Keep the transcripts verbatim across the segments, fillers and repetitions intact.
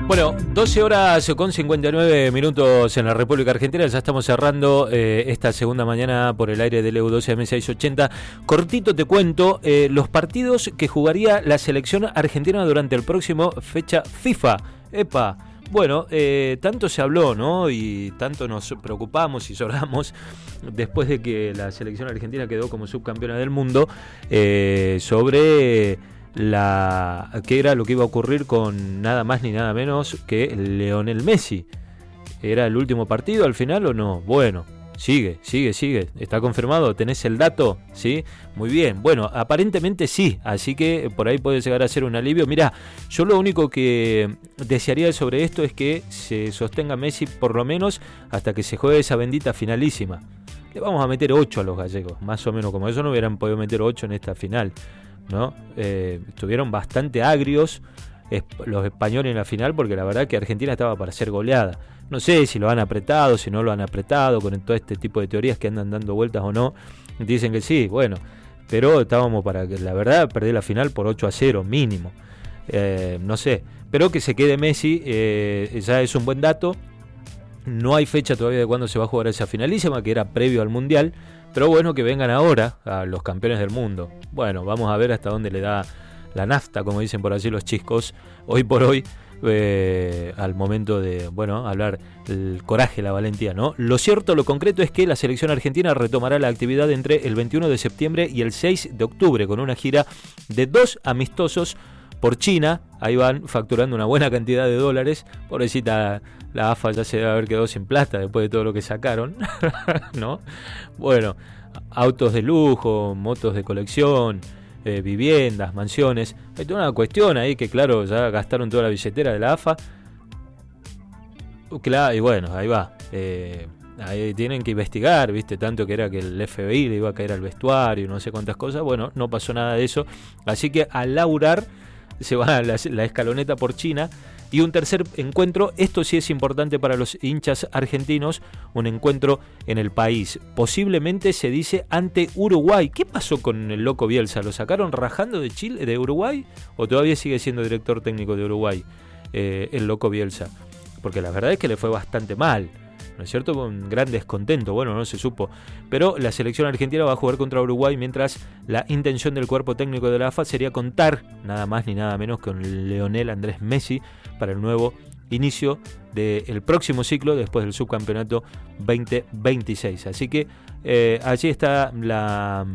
Bueno, doce horas con cincuenta y nueve minutos en la República Argentina. Ya estamos cerrando eh, esta segunda mañana por el aire del E U doce M seiscientos ochenta. Cortito te cuento eh, los partidos que jugaría la selección argentina durante el próximo fecha FIFA. Epa, bueno, eh, tanto se habló, ¿no? Y tanto nos preocupamos y lloramos después de que la selección argentina quedó como subcampeona del mundo eh, sobre... La, ¿qué era lo que iba a ocurrir con nada más ni nada menos que Lionel Messi? ¿Era el último partido al final o no? Bueno, sigue, sigue, sigue. ¿Está confirmado? ¿Tenés el dato? ¿Sí? Muy bien. Bueno, aparentemente sí, así que por ahí puede llegar a ser un alivio. Mirá, yo lo único que desearía sobre esto es que se sostenga Messi por lo menos hasta que se juegue esa bendita finalísima. Le vamos a meter ocho a los gallegos, más o menos, como eso no hubieran podido meter ocho en esta final, ¿no? Eh, estuvieron bastante agrios es, los españoles en la final, porque la verdad que Argentina estaba para ser goleada. No sé si lo han apretado, si no lo han apretado, con todo este tipo de teorías que andan dando vueltas o no. Dicen que sí, bueno, pero estábamos para que, la verdad, perder la final por ocho a cero mínimo. Eh, no sé, pero que se quede Messi eh, ya es un buen dato. No hay fecha todavía de cuándo se va a jugar esa finalísima, que era previo al Mundial. Pero bueno, que vengan ahora a los campeones del mundo. Bueno, vamos a ver hasta dónde le da la nafta, como dicen por allí los chicos, hoy por hoy, eh, al momento de, bueno, hablar el coraje, la valentía, ¿no? Lo cierto, lo concreto es que la selección argentina retomará la actividad entre el veintiuno de septiembre y el seis de octubre, con una gira de dos amistosos por China. Ahí van facturando una buena cantidad de dólares. Pobrecita, la A F A ya se debe haber quedado sin plata después de todo lo que sacaron, ¿no? Bueno, autos de lujo, motos de colección, eh, viviendas, mansiones. Hay toda una cuestión ahí que, claro, ya gastaron toda la billetera de la A F A. Claro, y bueno, ahí va. Eh, ahí tienen que investigar, ¿viste? Tanto que era que el F B I le iba a caer al vestuario, no sé cuántas cosas. Bueno, no pasó nada de eso. Así que a laburar se va la, la escaloneta por China. Y un tercer encuentro, esto sí es importante para los hinchas argentinos, un encuentro en el país. Posiblemente se dice ante Uruguay. ¿Qué pasó con el loco Bielsa? ¿Lo sacaron rajando de Chile, de Uruguay? ¿O todavía sigue siendo director técnico de Uruguay, eh, el loco Bielsa? Porque la verdad es que le fue bastante mal, ¿no es cierto? Con gran descontento, bueno, no se supo. Pero la selección argentina va a jugar contra Uruguay, mientras la intención del cuerpo técnico de la A F A sería contar nada más ni nada menos con Lionel Andrés Messi para el nuevo inicio del próximo ciclo después del subcampeonato veinte veintiséis. Así que eh, allí está la,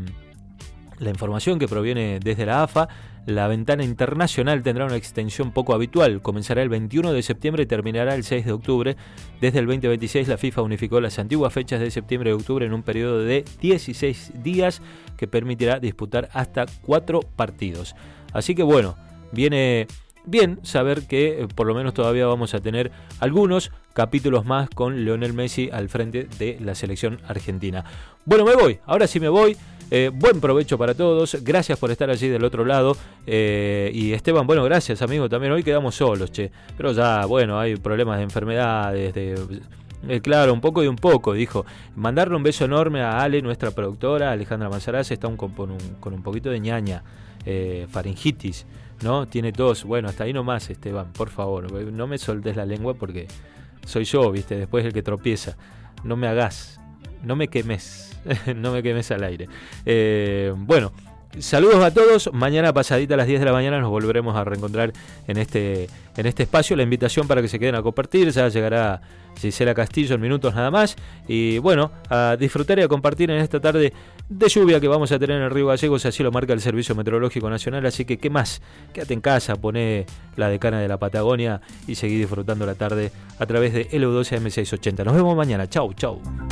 la información que proviene desde la A F A. La ventana internacional tendrá una extensión poco habitual. Comenzará el veintiuno de septiembre y terminará el seis de octubre. Desde el veinte veintiséis la FIFA unificó las antiguas fechas de septiembre y octubre en un periodo de dieciséis días que permitirá disputar hasta cuatro partidos. Así que bueno, viene bien saber que eh, por lo menos todavía vamos a tener algunos capítulos más con Lionel Messi al frente de la selección argentina. Bueno, me voy, ahora sí me voy. Eh, buen provecho para todos, gracias por estar allí del otro lado. Eh, y Esteban, bueno, gracias amigo, también hoy quedamos solos, che. Pero ya, bueno, hay problemas de enfermedades, de... Eh, claro, un poco y un poco, dijo. Mandarle un beso enorme a Ale, nuestra productora, Alejandra Manzaraz, está un, con, un, con un poquito de ñaña, eh, faringitis, ¿no? Tiene tos. Bueno, hasta ahí nomás, Esteban, por favor, no me soltes la lengua porque soy yo, ¿viste? Después el que tropieza. No me hagas, no me quemes, no me quemes al aire. Eh, bueno, saludos a todos. Mañana pasadita a las diez de la mañana nos volveremos a reencontrar en este, en este espacio. La invitación para que se queden a compartir. Ya llegará Gisela Castillo en minutos nada más. Y bueno, a disfrutar y a compartir en esta tarde de lluvia que vamos a tener en el Río Gallegos. Así lo marca el Servicio Meteorológico Nacional. Así que, ¿qué más? Quédate en casa, poné la decana de la Patagonia y seguí disfrutando la tarde a través de L U doce M seiscientos ochenta. Nos vemos mañana. Chau, chau.